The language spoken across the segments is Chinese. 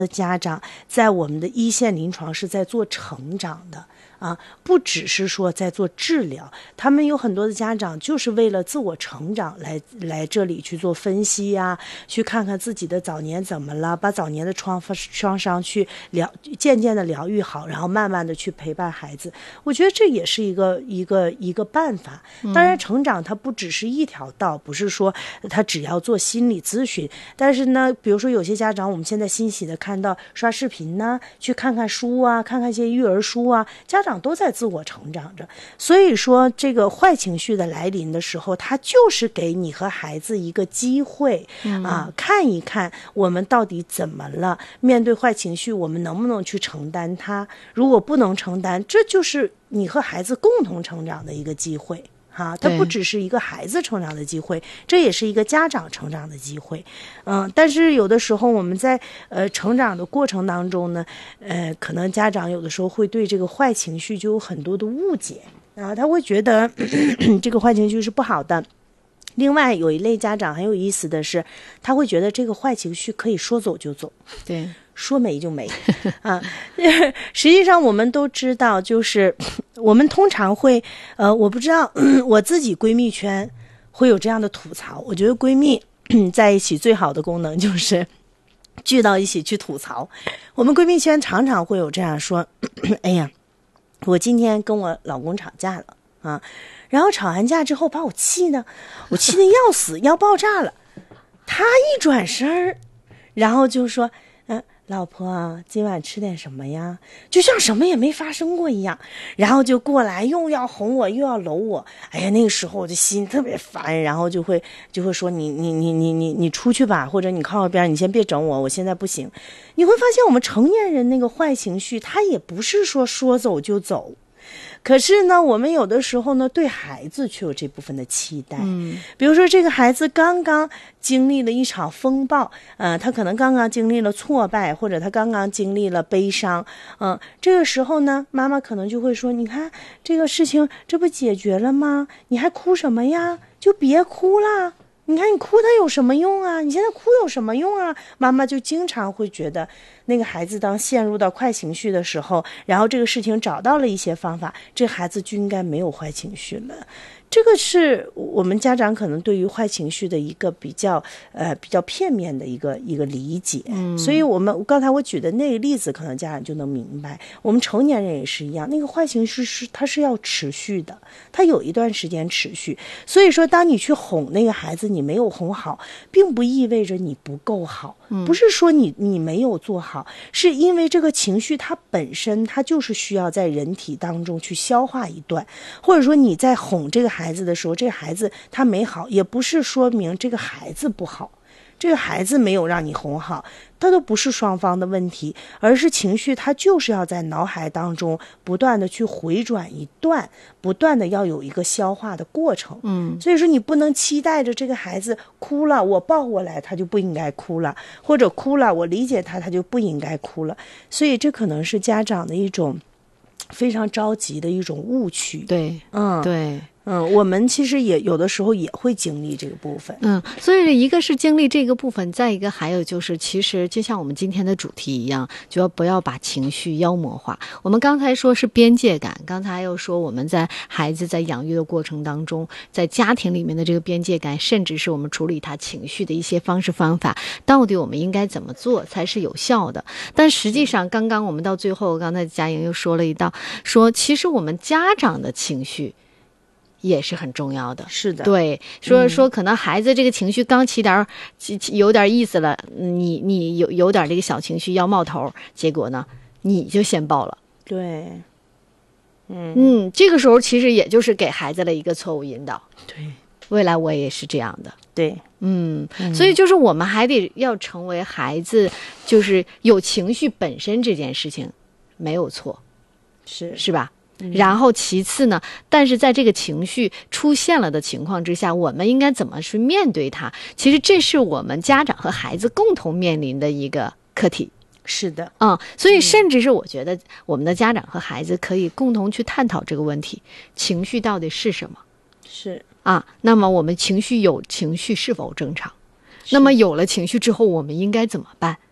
家长在我们的一线临床是在做成长的啊，不只是说在做治疗，他们有很多的家长就是为了自我成长来这里去做分析呀，去看看自己的早年怎么了，把早年的创伤去渐渐的疗愈好，然后慢慢的去陪伴孩子。我觉得这也是一个办法。当然，成长它不只是一条道，不是说他只要做心理咨询，但是呢，比如说有些家长，我们现在欣喜的看到刷视频呢，去看看书啊，看看一些育儿书啊，家长都在自我成长着。所以说这个坏情绪的来临的时候，它就是给你和孩子一个机会啊，看一看我们到底怎么了，面对坏情绪我们能不能去承担它，如果不能承担，这就是你和孩子共同成长的一个机会哈，它不只是一个孩子成长的机会，这也是一个家长成长的机会。但是有的时候我们在成长的过程当中呢，可能家长有的时候会对这个坏情绪就有很多的误解啊，他会觉得这个坏情绪是不好的。另外有一类家长很有意思的是，他会觉得这个坏情绪可以说走就走， 对， 说没就没啊。实际上我们都知道，就是我们通常会我不知道我自己闺蜜圈会有这样的吐槽。我觉得闺蜜在一起最好的功能就是聚到一起去吐槽。我们闺蜜圈常常会有这样说哎呀，我今天跟我老公吵架了啊，然后吵完架之后把我气得要死要爆炸了。他一转身然后就说老婆啊，今晚吃点什么呀？就像什么也没发生过一样，然后就过来又要哄我又要搂我。哎呀，那个时候我的心特别烦，然后就会说你出去吧，或者你靠边，你先别整我，我现在不行。你会发现我们成年人那个坏情绪，他也不是说走就走。可是呢，我们有的时候呢，对孩子却有这部分的期待。比如说这个孩子刚刚经历了一场风暴，他可能刚刚经历了挫败，或者他刚刚经历了悲伤，这个时候呢，妈妈可能就会说，你看这个事情这不解决了吗？你还哭什么呀？就别哭了。你看你哭它有什么用啊？你现在哭有什么用啊？妈妈就经常会觉得那个孩子当陷入到坏情绪的时候，然后这个事情找到了一些方法，这孩子就应该没有坏情绪了。这个是我们家长可能对于坏情绪的一个比较片面的一个理解。所以刚才我举的那个例子，可能家长就能明白，我们成年人也是一样，那个坏情绪它是要持续的，它有一段时间持续。所以说当你去哄那个孩子，你没有哄好，并不意味着你不够好，不是说你没有做好，是因为这个情绪它本身它就是需要在人体当中去消化一段，或者说你在哄这个孩子的时候，这个孩子他没好，也不是说明这个孩子不好，这个孩子没有让你哄好，它都不是双方的问题，而是情绪它就是要在脑海当中不断的去回转一段，不断的要有一个消化的过程。所以说你不能期待着这个孩子哭了我抱过来他就不应该哭了，或者哭了我理解他就不应该哭了。所以这可能是家长的一种非常着急的一种误区。 对，对。 我们其实也有的时候也会经历这个部分。 所以一个是经历这个部分，再一个还有就是，其实就像我们今天的主题一样，就不要把情绪妖魔化。我们刚才说是边界感，刚才又说我们在孩子在养育的过程当中，在家庭里面的这个边界感，甚至是我们处理他情绪的一些方式方法，到底我们应该怎么做才是有效的？但实际上，刚刚我们到最后，刚才佳莹又说了一道，说其实我们家长的情绪也是很重要的。 是的， 对，说可能孩子这个情绪刚有点意思了，你有点这个小情绪要冒头，结果呢你就先爆了。 对， 这个时候其实也就是给孩子的一个错误引导。 对， 未来我也是这样的。 对， 所以就是我们还得要成为孩子，就是有情绪本身这件事情没有错，是吧？然后其次呢，但是在这个情绪出现了的情况之下，我们应该怎么去面对它？其实这是我们家长和孩子共同面临的一个课题。 是的， 所以甚至是我觉得我们的家长和孩子可以共同去探讨这个问题：情绪到底是什么？ 是那么我们情绪是否正常？那么有了情绪之后，我们应该怎么办？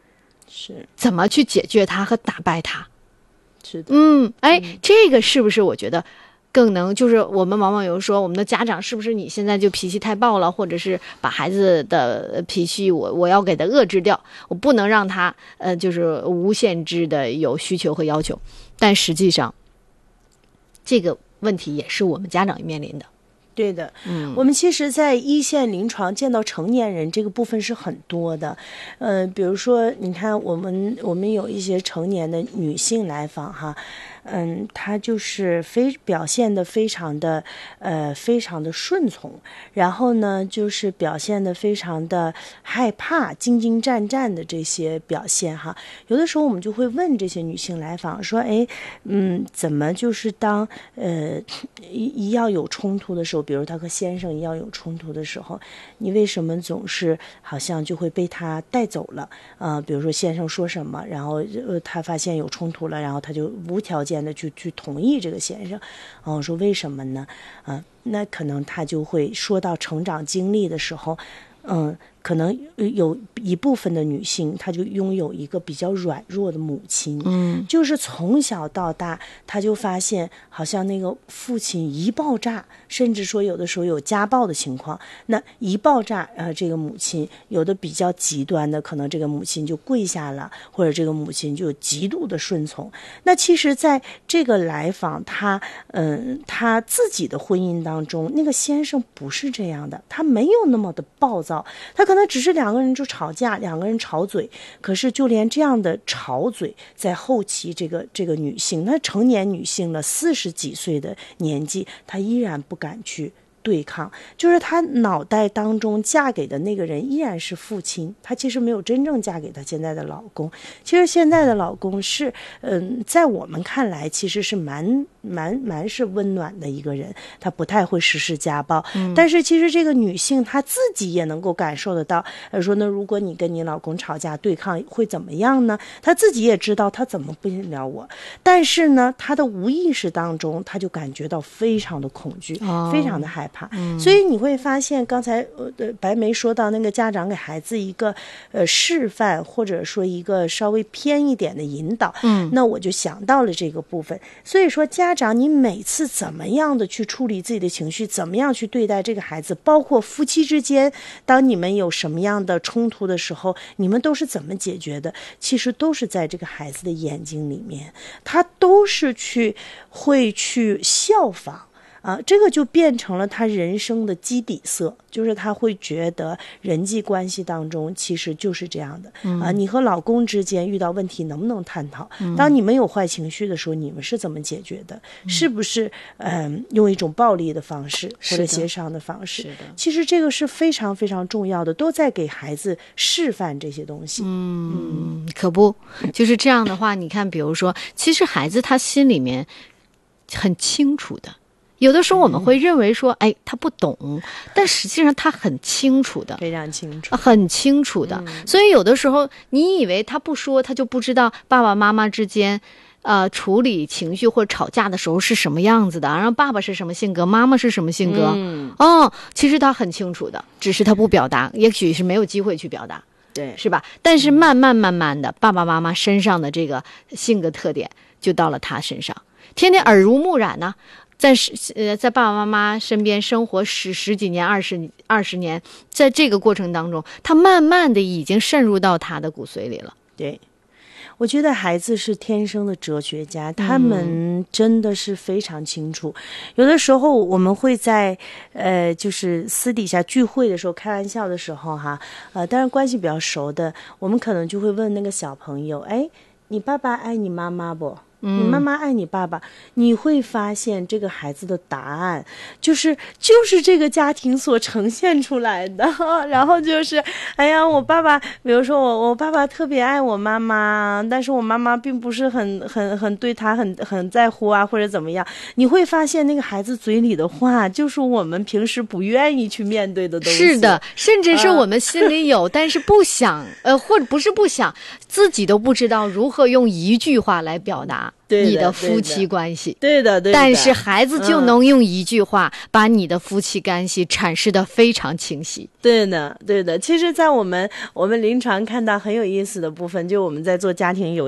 是怎么去解决它和打败它。 是的， 这个是不是我觉得更能，就是我们往往有说我们的家长是不是你现在就脾气太暴了，或者是把孩子的脾气我要给他遏制掉，我不能让他就是无限制的有需求和要求。但实际上这个问题也是我们家长面临的。 对的，我们其实在一线临床见到成年人这个部分是很多的，比如说你看我们有一些成年的女性来访哈，她就是表现的非常的顺从，然后呢就是表现的非常的害怕、惊惊战战的这些表现哈。有的时候我们就会问这些女性来访说，怎么就是当一要有冲突的时候，比如她和先生一要有冲突的时候，你为什么总是好像就会被他带走了？比如说先生说什么，然后他发现有冲突了，然后他就无条件的去同意这个先生。我说为什么呢？那可能他就会说到成长经历的时候，可能有一部分的女性，她就拥有一个比较软弱的母亲，就是从小到大，她就发现好像那个父亲一爆炸，甚至说有的时候有家暴的情况，那一爆炸，这个母亲有的比较极端的，可能这个母亲就跪下了，或者这个母亲就极度的顺从。那其实在这个来访他自己的婚姻当中，那个先生不是这样的，他没有那么的暴躁，他可能只是两个人就吵架，两个人吵嘴，可是就连这样的吵嘴，在后期这个女性，她成年女性了40几岁的年纪，她依然不敢去对抗，就是她脑袋当中嫁给的那个人依然是父亲，她其实没有真正嫁给她现在的老公。其实现在的老公是在我们看来其实是蛮是温暖的一个人，他不太会实施家暴，但是其实这个女性她自己也能够感受得到，说那如果你跟你老公吵架对抗会怎么样呢？她自己也知道她怎么不了我，但是呢她的无意识当中她就感觉到非常的恐惧，非常的害怕。所以你会发现刚才白梅说到那个家长给孩子一个示范，或者说一个稍微偏一点的引导，那我就想到了这个部分。所以说家长你每次怎么样的去处理自己的情绪，怎么样去对待这个孩子，包括夫妻之间当你们有什么样的冲突的时候，你们都是怎么解决的，其实都是在这个孩子的眼睛里面，他都是会去效仿这个就变成了他人生的基底色，就是他会觉得人际关系当中其实就是这样的你和老公之间遇到问题能不能探讨，当你们有坏情绪的时候你们是怎么解决的，是不是用一种暴力的方式或者协商的方式，其实这个是非常非常重要的，都在给孩子示范这些东西。 可不就是这样的话，你看比如说其实孩子他心里面很清楚的，有的时候我们会认为说他不懂，但实际上他很清楚的， 非常清楚， 很清楚的。所以有的时候你以为他不说他就不知道爸爸妈妈之间处理情绪或者吵架的时候是什么样子的，然后爸爸是什么性格，妈妈是什么性格其实他很清楚的，只是他不表达，也许是没有机会去表达， 对， 是吧？但是慢慢的爸爸妈妈身上的这个性格特点就到了他身上，天天耳濡目染呢在爸爸妈妈身边生活十几年、20年，在这个过程当中，他慢慢的已经渗入到他的骨髓里了。 对，我觉得孩子是天生的哲学家，他们真的是非常清楚。有的时候我们会在就是私底下聚会的时候开玩笑的时候当然关系比较熟的，我们可能就会问那个小朋友，你爸爸爱你妈妈不？你妈妈爱你爸爸，你会发现这个孩子的答案就是这个家庭所呈现出来的然后就是我爸爸，比如说我爸爸特别爱我妈妈，但是我妈妈并不是很对他很在乎或者怎么样，你会发现那个孩子嘴里的话就是我们平时不愿意去面对的东西。 是的，甚至是我们心里有但是不想或者不是不想，自己都不知道如何用一句话来表达。 化你的夫妻关系。 对的。 但是孩子就能用一句话把你的夫妻关系阐释得非常清晰。 对的。其实在我们临床看到很有意思的部分，就我们在做家庭游